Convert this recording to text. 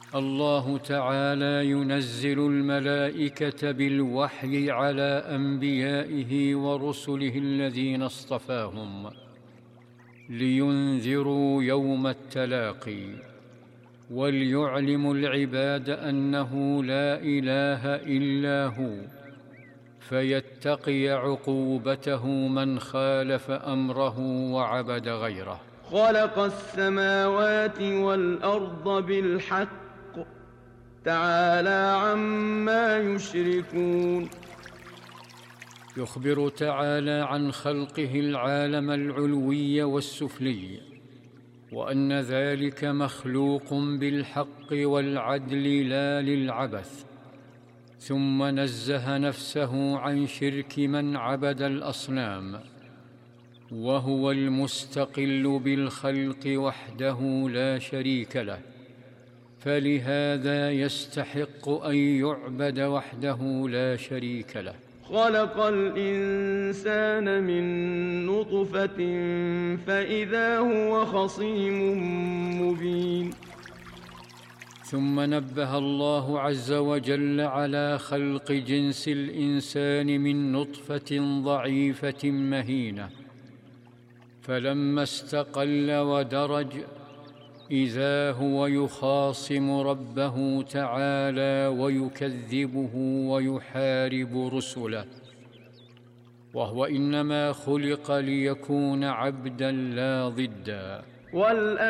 الله تعالى ينزل الملائكة بالوحي على أنبيائه ورسله الذين اصطفاهم لينذروا يوم التلاقي، وليعلموا العباد أنه لا إله إلا هو، فيتقي عقوبته من خالف أمره وعبد غيره. خلق السماوات والأرض بالحق تعالى عما يشركون. يخبر تعالى عن خلقه العالم العلوي والسفلي، وأن ذلك مخلوق بالحق والعدل لا للعبث، ثم نزه نفسه عن شرك من عبد الأصنام، وهو المستقل بالخلق وحده لا شريك له، فلهذا يستحق أن يعبد وحده لا شريك له. خلق الإنسان من نطفة فإذا هو خصيم مبين. ثم نبه الله عز وجل على خلق جنس الإنسان من نطفة ضعيفة مهينة، فلما استقل ودرج إذا هو يخاصم ربه تعالى ويكذبه ويحارب رسله، وهو إنما خلق ليكون عبدا لا ضدا.